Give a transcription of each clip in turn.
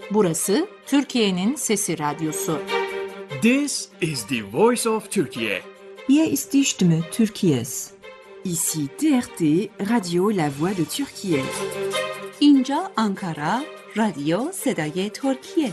Burası Türkiye'nin Sesi Radyosu. This is the voice of Turkey. Hier ist die Stimme Türkiye's. Ici TRT, Radio La Voix de Türkiye. اینجا آنکارا، رادیو صدای ترکیه.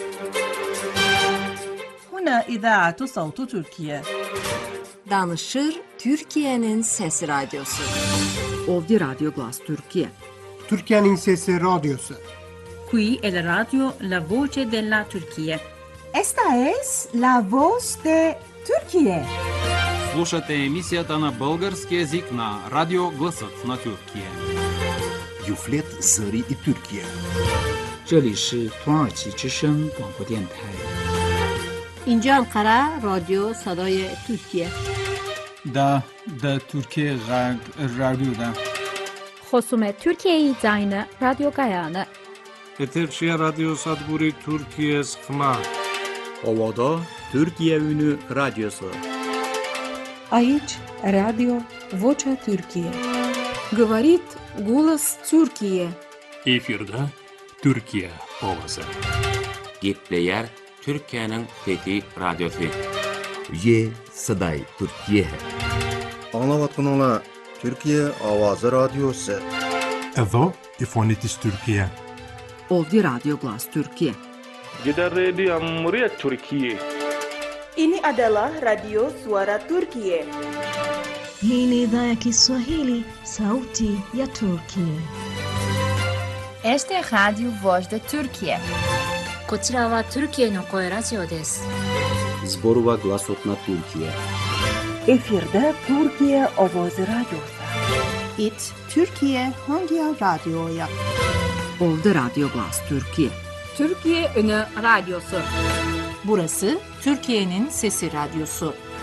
هنا إذاعة صوت تركيا. Danışır Türkiye'nin Sesi Radyosu. Ovdje Radio Glas Türkiye. Türkiye'nin Sesi Radyosu. Qui è la radio La Voce della Turchia. Esta es La Voz de Turquie. Слушате емисията на български език на Радио Гласът на Тюркия. Юфлет Зари и Türkiye. 这里是土耳其之声广播电台。 اینجا انقره رادیو صدای ترکیه. دا Türkiye Radyo'da. خصوم ترکیه زاین رادیو گایانه. Eterşehir Radyo Sadburi Türkiye Sıkma. Ovada Türkiye Ünü Radyosu. Aici Radio Vocea Türkiye. Говорит голос Türkiye. Efirde Türkiye Ovası. Gitleyer Türkiye'nin Fethi Radyosu. Ye Saday Türkiye. Anlavatkanlar Türkiye Avazı Radyosu. Evo İfonitis Türkiye. Ovdje Radio Glas Türkiye. Gider Radio Muria Türkiye. Ini adalah Radio Suara Turkiye. Hii ni idhaa ya Kiswahili, Sauti ya Turkiye. Este es Radio Voz de Turkiye. こちらはトルキエの声ラジオです。 Zborova Glasotna Türkiye. Efirde Türkiye Ovoz Radyosu. It Türkiye Hangi Radyo'ya? Ovdje Radio Glas Türkiye. Türkiye Ünü Radyosu. Burası Türkiye'nin Sesi Radyosu.